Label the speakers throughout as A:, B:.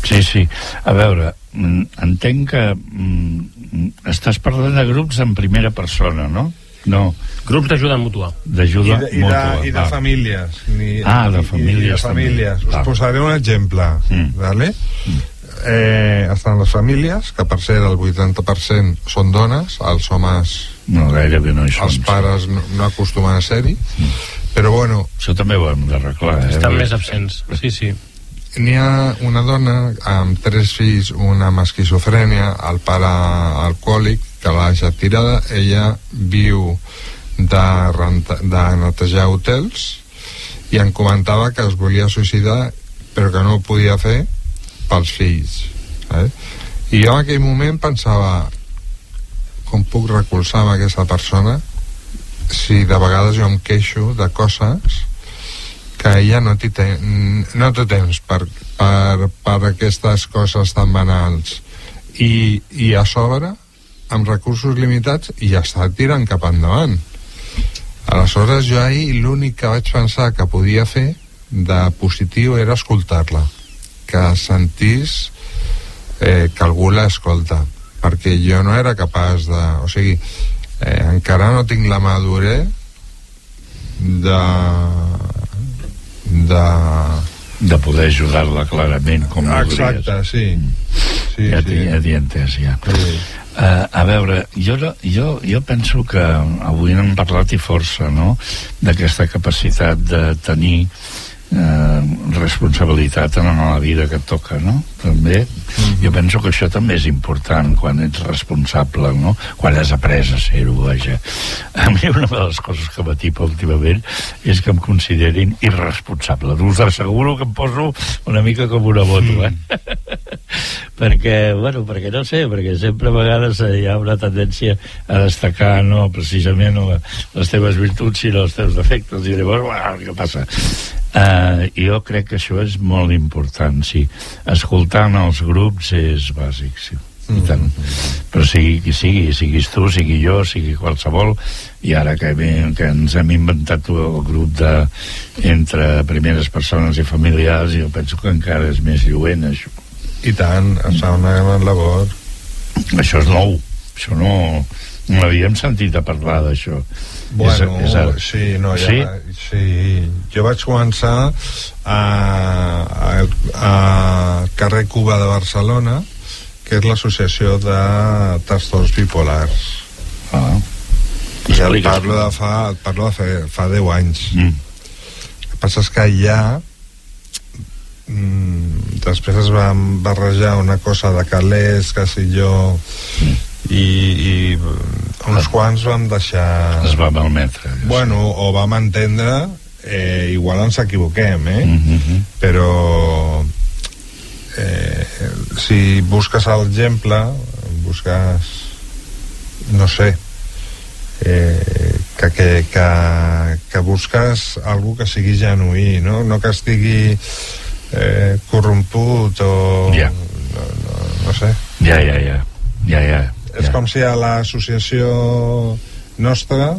A: Sí. A veure, entenc que estàs parlant de grups en primera persona, no? No.
B: Grups d'ajuda mútua.
A: D'ajuda mútua.
C: I de famílies.
A: De famílies.
C: Us posaré un exemple. Vale? Estan les famílies, que per ser el 80% són dones, els homes...
A: No, gairebé no hi són.
C: Els pares no acostumen a ser-hi, però bueno...
A: Això també ho hem d'arreglar.
B: Estan més absents, sí.
C: N'hi ha una dona amb 3 fills, una amb esquizofrènia, el pare alcohòlic, que l'ha deixat tirada. Ella viu de netejar hotels i em comentava que es volia suïcidar, però que no ho podia fer pels fills. I jo en aquell moment pensava, com puc recolzar amb aquesta persona si de vegades jo em queixo de coses que ella no té temps per aquestes coses tan banals, i a sobre amb recursos limitats, i ja està tirant cap endavant. Aleshores jo ahir l'únic que vaig pensar que podia fer de positiu era escoltar-la, que sentís que algú l'escolta, perquè jo no era capaç de... O sigui, encara no tinc la maduresa
A: de poder ajudar-la clarament com voldries.
C: Exacte, sí.
A: Ja t'hi he entès, ja. A veure, jo penso que avui n'hem parlat i força, no?, d'aquesta capacitat de tenir responsabilitat en la vida que et toca, no? També jo penso que això també és important quan ets responsable, no? Quan has après a ser-ho, vaja. A mi una de les coses que m'atipa últimament és que em considerin irresponsable. Us asseguro que em poso una mica com una moto, perquè no sé, perquè sempre a vegades hi ha una tendència a destacar no precisament les teves virtuts sinó els teus defectes, i llavors, què passa? Jo crec que això és molt important, sí. Escoltar els grups és bàsic, sí. I tant. Però sigui qui sigui, siguis tu, sigui jo, sigui qualsevol, i ara que ens hem inventat el grup entre primeres persones i familiars, jo penso que encara és més lluent, això.
C: I tant, es fa una gran labor.
A: Això és nou, això no havíem sentit a parlar d'això.
C: Bueno, sí. Jo vaig començar a carrer Cuba de Barcelona, que és l'associació de trastorns bipolars. I el parlo de fa 10 anys. El que passa és que ja després es va barrejar una cosa de calés, que si jo... i uns quants vam deixar...
A: Es va malmetre.
C: Bueno, o vam entendre, igual ens equivoquem, però si busques l'exemple, busques, no sé, que busques algú que sigui genuí, no que estigui corromput o... no sé.
A: Ja.
C: És com si a l'associació nostra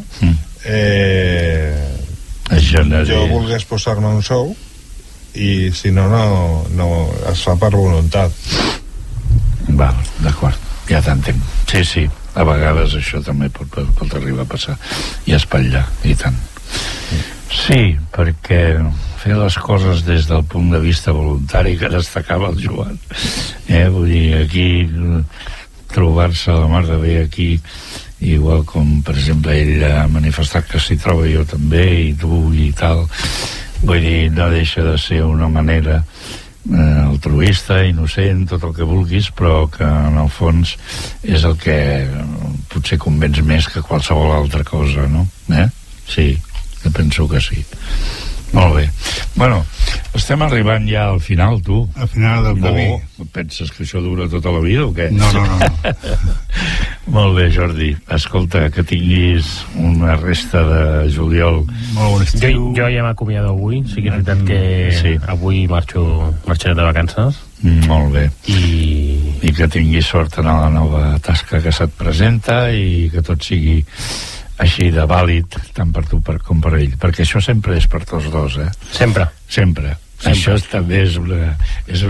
C: jo volgués posar-me un sou i si no es fa per voluntat.
A: Val, d'acord, ja t'entenc. Sí, a vegades això també pot arribar a passar i espatllar, i tant. Sí, perquè fer les coses des del punt de vista voluntari que destacava el Joan, vull dir, aquí trobar-se la mar de bé aquí, igual com per exemple ell ha manifestat que s'hi troba, jo també, i tu i tal, vull dir, no deixa de ser una manera altruista, innocent, tot el que vulguis, però que en el fons és el que potser convenç més que qualsevol altra cosa, no? Sí, jo penso que sí. Molt bé. Bueno, estem arribant ja al final, tu.
D: Al final del camí.
A: Penses que això dura tota la vida o què?
D: No.
A: Molt bé, Jordi. Escolta, que tinguis una resta de juliol.
D: Molt bon estiu.
B: Jo ja m'acomiado avui. Sí que és veritat que avui marxaré de vacances.
A: Molt bé.
B: I
A: que tinguis sort en la nova tasca que se't presenta i que tot sigui així de vàlid tant per tu com per ell, perquè això sempre és per tots dos,
B: Sempre.
A: Això també és